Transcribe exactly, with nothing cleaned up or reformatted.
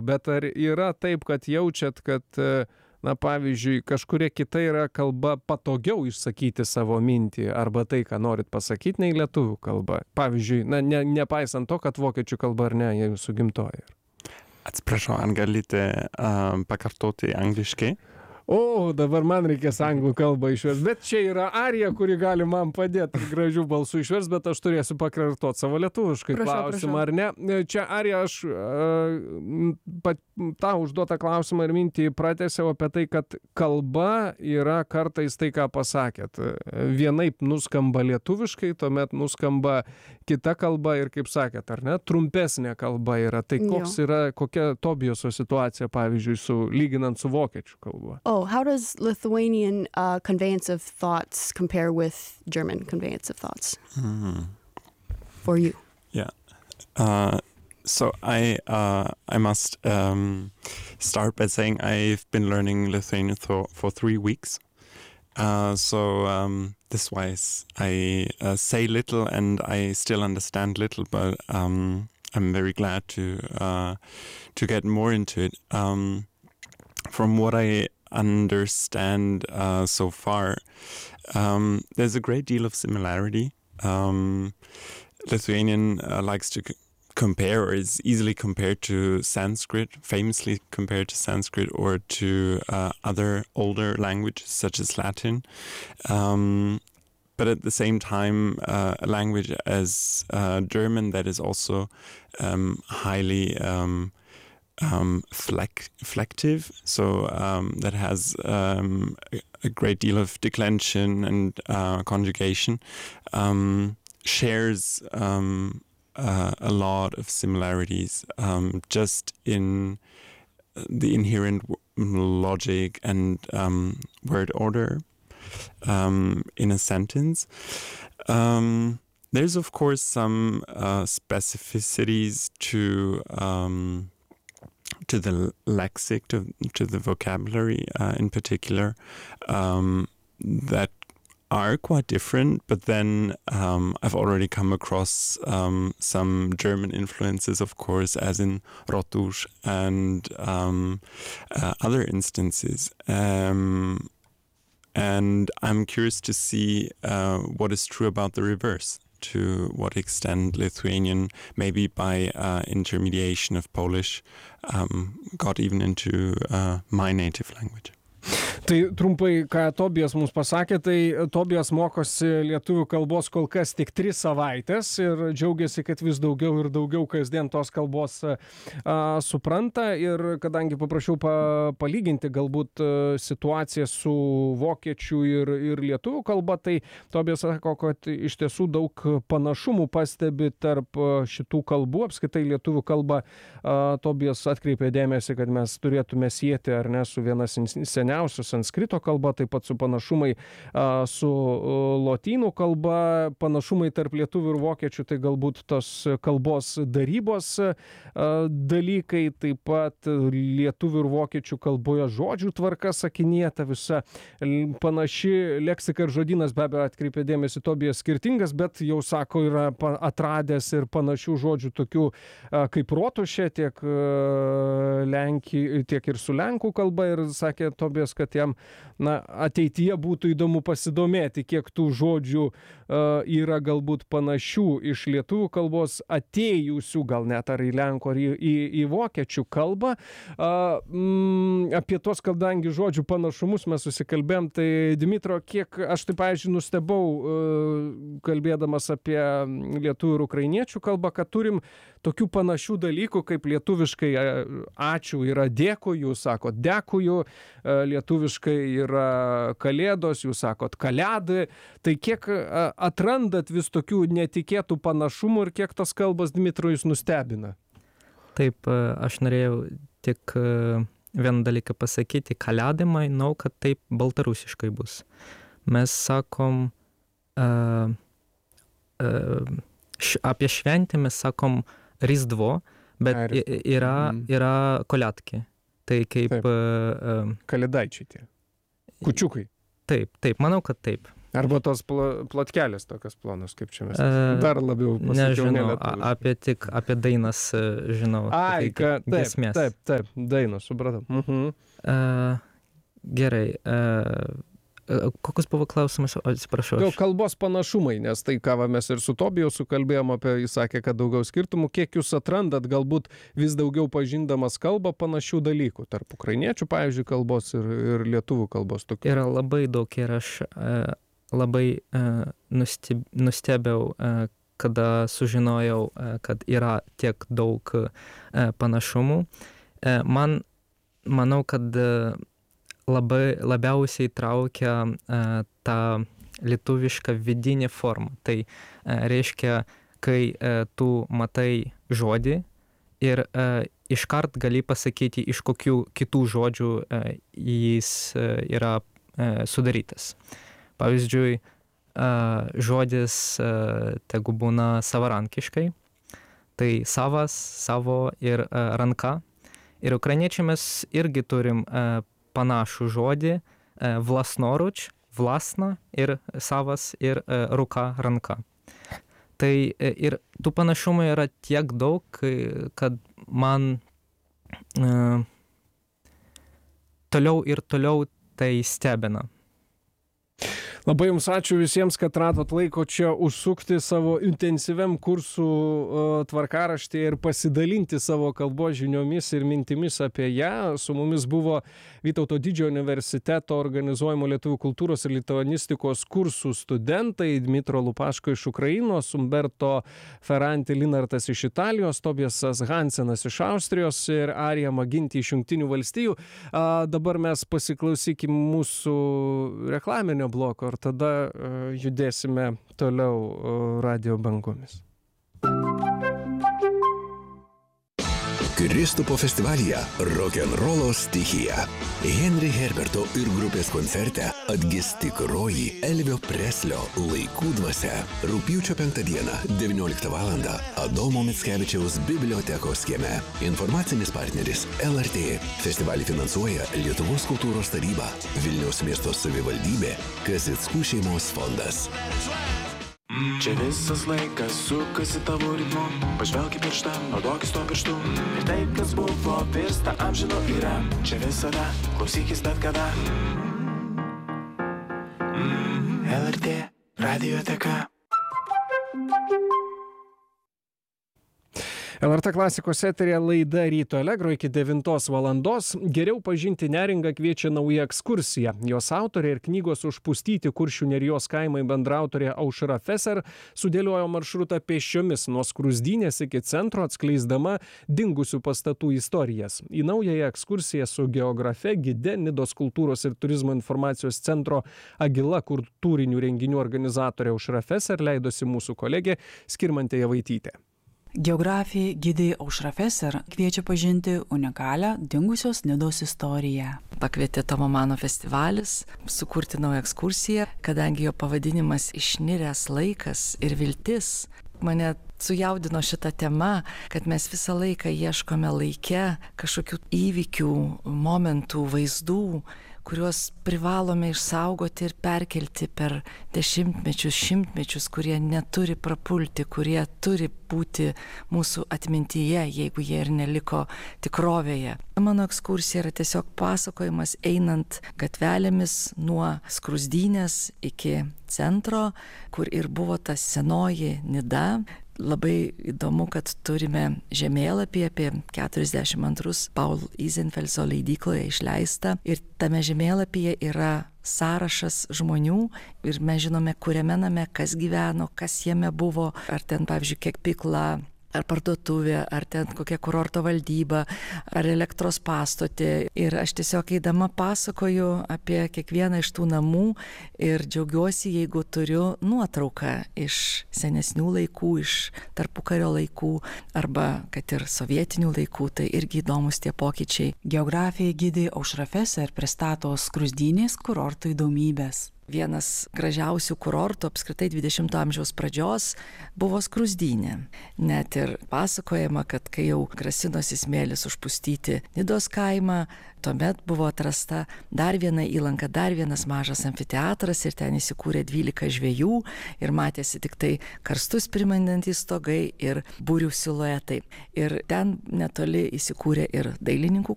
bet ar yra taip, kad jaučiat, kad, na, pavyzdžiui, kažkuria kita yra kalba patogiau išsakyti savo mintį arba tai, ką norit pasakyti, nei lietuvių kalba? Pavyzdžiui, na, ne, nepaisant to, kad vokiečių kalba ar ne, jūsų gimtoji. Atsiprašau, ar galite uh, pakartoti angliškai? O, dabar man reikės anglų kalbą išversti, bet čia yra Arija, kuri gali man padėti gražių balsų išversti, bet aš turėsiu pakartoti savo lietuviškai klausimą, ar ne? Čia Arija, aš uh, pat, tą užduotą klausimą ir mintį pratęsiau apie tai, kad kalba yra kartais tai, ką pasakėt. Vienaip nuskamba lietuviškai, tuomet nuskamba kita kalba ir, kaip sakėt, ar ne, trumpesnė kalba yra. Tai koks jo. Yra, kokia Tobiaso situacija, pavyzdžiui, su, lyginant su vokiečių kalba? Oh, how does Lithuanian uh, conveyance of thoughts compare with German conveyance of thoughts? Mm. For you? Yeah. Uh, so I uh, I must um, start by saying I've been learning Lithuanian for, for three weeks. Uh, so um, this wise I uh, say little and I still understand little, but um, I'm very glad to uh, to get more into it. Um, from what I understand uh, so far, um, there's a great deal of similarity. Um, Lithuanian uh, likes to c- compare or is easily compared to Sanskrit, famously compared to Sanskrit or to uh, other older languages such as Latin. Um, but at the same time, uh, a language as uh, German that is also um, highly um, Um, fleck, flective, so um, that has um, a, a great deal of declension and uh, conjugation, um, shares um, uh, a lot of similarities um, just in the inherent w- logic and um, word order um, in a sentence. Um, there's of course some uh, specificities to um, to the lexic, to, to the vocabulary uh, in particular, um, that are quite different. But then um, I've already come across um, some German influences, of course, as in Rotusch and um, uh, other instances. Um, and I'm curious to see uh, what is true about the reverse. To what extent Lithuanian, maybe by uh, intermediation of Polish, um, got even into uh, my native language. Tai trumpai, ką Tobijas mums pasakė, tai Tobijas mokosi lietuvių kalbos kol kas tik tris savaitės ir džiaugiasi, kad vis daugiau ir daugiau kasdien tos kalbos a, supranta. Ir kadangi paprašiau pa, palyginti galbūt situaciją su vokiečių ir, ir lietuvių kalba, tai Tobijas sako, kad iš tiesų daug panašumų pastebi tarp šitų kalbų. Apskritai lietuvių kalba a, Tobijas atkreipė dėmesį, kad mes turėtume sieti ar ne su vienas seniausių sanskrito kalba, taip pat su panašumai a, su a, lotynų kalba, panašumai tarp lietuvių ir vokiečių, tai galbūt tos kalbos darybos a, dalykai, taip pat lietuvių ir vokiečių kalboje žodžių tvarka sakinėta, visa panaši leksika ir žodynas, be abejo, atkreipė dėmesį Tobijas skirtingas, bet jau sako, yra atradęs ir panašių žodžių tokių a, kaip rotušė, tiek a, Lenki, tiek ir su lenkų kalba, ir sakė Tobijas, kad jam na, ateityje būtų įdomu pasidomėti, kiek tų žodžių uh, yra galbūt panašių iš lietuvių kalbos atėjusių, gal net ar į lenkų, ar į, į, į vokiečių kalbą. Uh, mm, apie tos, kadangi žodžių panašumus mes susikalbėjom, tai Dimitro, kiek aš taip, pavyzdžiui, nustebau, uh, kalbėdamas apie lietuvių ir ukrainiečių kalbą, kad turim tokių panašių dalykų, kaip lietuviškai ačiū yra dėkui, jūs sakot dėkuju, lietuviškai yra kalėdos, jūs sakot kalėdai. Tai kiek atrandat vis tokių netikėtų panašumų ir kiek tos kalbos, Dmitro, jūs nustebina? Taip, aš norėjau tik vieną dalyką pasakyti. Kalėdai, manau, kad taip baltarusiškai bus. Mes sakom, uh, uh, š, apie šventę mes sakom Rizdvo, bet yra, yra kolėdki. Tai kaip... Uh, Kalėdaičiai tie. Kučiukai. Taip, taip, manau, kad taip. Arba tos plo, plotkelės tokios plonos, kaip čia mes. E, Dar labiau pasakiau nežinau, a- apie tik apie dainas e, žinau. Ai, tai kad taip, giesmės. taip, taip, dainos, supratau. Mhm. E, gerai. E, e, kokius buvo klausimas? O, atsiprašau. Gal aš- kalbos panašumai, nes tai, ką va mes ir su Tobiju sukalbėjom apie, jis sakė, kad daugiau skirtumų, kiek jūs atrandat galbūt vis daugiau pažindamas kalbą panašių dalykų tarp ukrainiečių, pavyzdžiui, kalbos ir, ir lietuvių kalbos. Tokių. Yra labai daug ir aš e, labai e, nusteb, nustebėjau, e, kada sužinojau, e, kad yra tiek daug e, panašumų. E, man, manau, kad e, labai labiausiai traukia e, tą lietuvišką vidinę formą. Tai e, reiškia, kai e, tu matai žodį ir e, iškart gali pasakyti, iš kokių kitų žodžių e, jis e, yra e, sudarytas. Pavyzdžiui, e, žodis e, tegu būna savarankiškai, tai savas, savo ir e, ranka. Ir ukrainiečiai mes irgi turim e, panašų žodį, e, vlastnoruč, vlastna ir savas ir e, ruka, ranka. Tai e, ir tų panašumų yra tiek daug, kai- kad man e, toliau ir toliau tai stebina. Labai jums ačiū visiems, kad radot laiko čia užsukti savo intensyviam kursų uh, tvarkaraštį ir pasidalinti savo kalbos žiniomis ir mintimis apie ją. Su mumis buvo Vytauto Didžiojo universiteto organizuojamo lietuvių kultūros ir lituanistikos kursų studentai Dmitro Lupaško iš Ukrainos, Umberto Ferranti Linartas iš Italijos, Tobiasas Hansenas iš Austrijos ir Arija Maginti iš Jungtinių valstijų. Uh, dabar mes pasiklausykim mūsų reklaminio bloko ir tada uh, judėsime toliau uh, radio bangomis. Kristupo festivalyje rokenrolo stichija. Henry Herberto ir grupės koncerte atgis tikroji Elvio Preslio laikų dvasia. Rugpjūčio penktą dieną, devynioliktą valandą, Adomo Mickevičiaus bibliotekos kieme. Informacinis partneris L R T. Festivalį finansuoja Lietuvos kultūros taryba, Vilniaus miesto savivaldybė, Kazickų šeimos fondas. Čia visas laikas sukasi tavo ritmu. Pažvelk į pirštą, naudokis tuo pirštu. Ir tai, kas buvo, virsta amžino yra. Čia visada, klausykis bet kada. L R T radioteka. L R T klasikos eteryje laida Ryto Allegro iki devintos valandos. Geriau pažinti Neringą kviečia nauja ekskursija. Jos autorė ir knygos Užpustyti Kuršių Nerijos kaimai bendraautorė Aušra Feser sudėliojo maršrutą pėsčiomis nuo Skruzdynės iki centro, atskleisdama dingusių pastatų istorijas. Į naująją ekskursiją su geografe, gide, Nidos kultūros ir turizmo informacijos centro Agila kultūrinių renginių organizatorė Aušra Feser leidosi mūsų kolegė Skirmantė Javaitytė. Geografė gidė Aušra Feser kviečia pažinti unikalią dingusios Nidos istoriją. Pakvietė Tomo Mano festivalis sukurti naują ekskursiją, kadangi jo pavadinimas Išniręs laikas ir viltis. Mane sujaudino šita tema, kad mes visą laiką ieškome laike kažkokių įvykių, momentų, vaizdų, kuriuos privalome išsaugoti ir perkelti per dešimtmečius, šimtmečius, kurie neturi prapulti, kurie turi būti mūsų atmintyje, jeigu jie ir neliko tikrovėje. Mano ekskursija yra tiesiog pasakojimas einant gatvelėmis nuo Skruzdynės iki centro, kur ir buvo ta senoji Nida. Labai įdomu, kad turime žemėlapį apie keturiasdešimt antrus Paul Isenfelso leidykloje išleistą ir tame žemėlapyje yra sąrašas žmonių ir mes žinome, kuriame name kas gyveno, kas jame buvo, ar ten, pavyzdžiui, kepykla, ar parduotuvė, ar ten kokia kurorto valdyba, ar elektros pastotė. Ir aš tiesiog eidama pasakoju apie kiekvieną iš tų namų ir džiaugiuosi, jeigu turiu nuotrauką iš senesnių laikų, iš tarpukario laikų, arba kad ir sovietinių laikų, tai irgi įdomus tie pokyčiai. Geografė gidė Aušra Feser pristato Skruzdynės kurorto įdomybės. vienas gražiausių kurortų apskritai dvidešimto amžiaus pradžios buvo Skruzdynė. Net ir pasakojama, kad kai jau grasinosi smėlis užpustyti Nidos kaimą, tuomet buvo atrasta dar viena įlanka, dar vienas mažas amfiteatras ir ten įsikūrė dvylika žvejų ir matėsi tik tai karstus primenantys stogai ir būrių siluetai. Ir ten netoli įsikūrė ir dailininkų